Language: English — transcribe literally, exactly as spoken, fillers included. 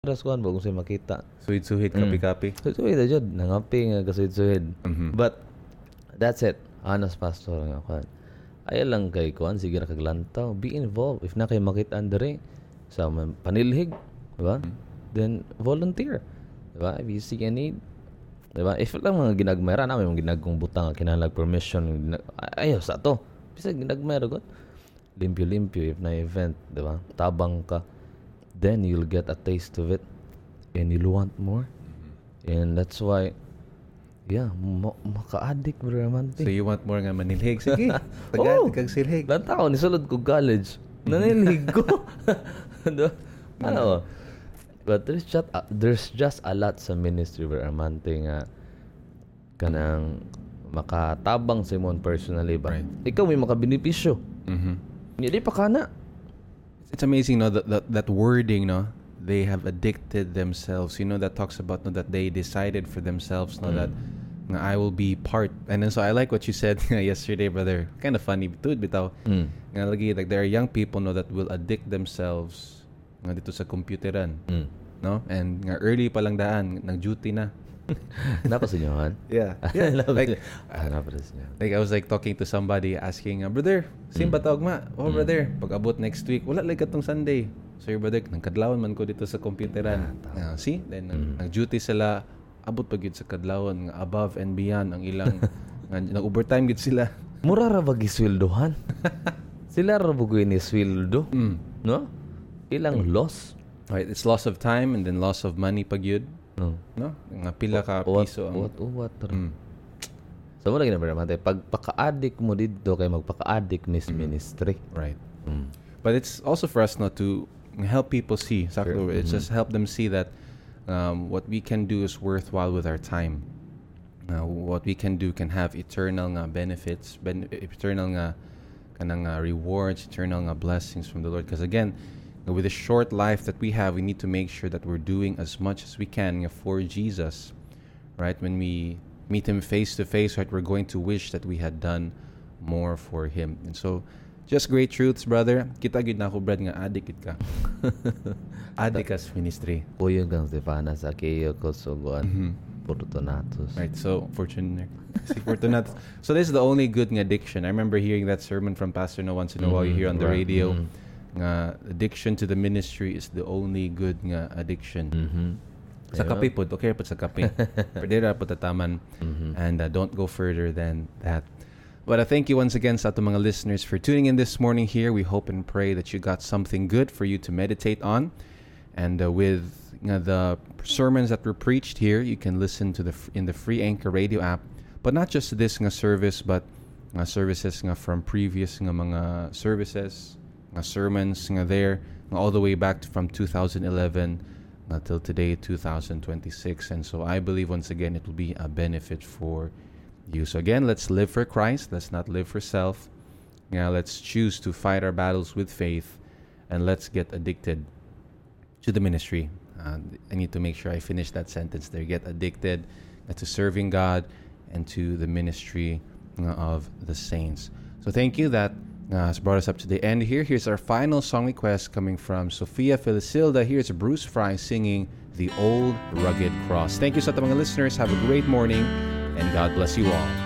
Raskuhan ba kung sa'yo makita. Suhid-suhid, Mm. kapi-kapi. Suhid-suhid na dyan. Nangapi nga kasuhid-suhid. Mhm. But, that's it. Honest pastor nga kuhan. Ayaw lang kay kuhan. Sige na kaglantaw. Be involved. If na kayo makita andre sa man- panilhig, diba? Then, volunteer. Diba? If you see a need, diba? If lang mga ginagmera na, may mga ginagkong butang, kinalag permission, ginag- ayaw sa to. Bisa ginagmera ko. Limpyo-limpyo if na event, diba? Tabang ka. Then you'll get a taste of it and you'll want more. And that's why, yeah, ma- maka-addict, Brother Amante. So you want more nga manilhig? Sige, Oo. tagad kag silhig. Lang tao, nisulod ko college. Nanilig ko. Diba? Ano? But there's just, uh, there's just a lot sa ministry, Brother Amante, nga kanang makatabang sa imong personally ba? Right. Ikaw may makabenepisyo. Mhm. Hindi pa ka na. It's amazing, no, that, that that wording, no, they have addicted themselves. You know, that talks about, no, that they decided for themselves, no, Mm. that nga, I will be part. And then so I like what you said yesterday, brother. Kind of funny, dude, bitaw. Mm. Nga lagi, like there are young people, no, that will addict themselves nga dito sa computeran, Mm. no, and nga early pa lang daan, nag duty na. Napas inyo, Han? Yeah, yeah. like Ah, napas inyo. Like I was like talking to somebody asking, uh, brother, sin ba tawag ma? Oh, brother, pag abot next week, wala like katong Sunday. So, brother, nagkadlawon man ko dito sa computeran. Uh, see? Then, nag- nag-duty sila, abot pag yun sa kadlawon, nga above and beyond ang ilang, nga, nag-overtime gid sila. Mura ra ba gisweldohan? Sila ra ba ni sweldo? Mm. No? Ilang loss? Right, it's loss of time and then loss of money pag yun. No. No? Nga pila ka Uwat, piso ang... uwat, uwat. ra. Mm. So, mo lagi na ba naman? Pag paka-addict mo dito, kay magpaka-addict ni ministry. Right. Mm. But it's also for us not to help people see. Sakto, Sure. it's Mhm. just help them see that um, what we can do is worthwhile with our time. Uh, what we can do can have eternal nga benefits, ben- eternal nga kanang nga rewards, eternal nga blessings from the Lord. Because again, with the short life that we have, we need to make sure that we're doing as much as we can nga for Jesus. Right? When we meet Him face to face, right, we're going to wish that we had done more for Him. And so, just great truths, brother. Kita gid na ako, brad, nga addict gid ka. Addict as ministry. Puyo kang Stefana sa Keyo ko suguan. Mhm. Fortunatus. Right, so fortunate. Si Fortunatus. So this is the only good nga addiction. I remember hearing that sermon from Pastor No once in a while. You hear on the Right. radio. Mhm. Nga addiction to the ministry is the only good nga addiction. Mhm. Sa kape po, okay po sa kape. Pwede po tataman. Mhm. And uh, don't go further than that. But I thank you once again sa ating mga listeners for tuning in this morning here. We hope and pray that you got something good for you to meditate on. And uh, with nga, the sermons that were preached here, you can listen to the f- in the free Anchor Radio app. But not just this nga service, but nga services nga from previous nga mga services, nga sermons nga there, nga all the way back to, from two thousand eleven until today, two thousand twenty-six. And so I believe once again it will be a benefit for you. So again, let's live for Christ. Let's not live for self. Yeah, let's choose to fight our battles with faith, and let's get addicted to the ministry. Uh, I need to make sure I finish that sentence there. Get addicted to serving God and to the ministry uh, of the saints. So thank you. That uh, has brought us up to the end here. Here's our final song request coming from Sofia Felicilda. Here's Bruce Fry singing The Old Rugged Cross. Thank you sa ating mga listeners. Have a great morning, and God bless you all.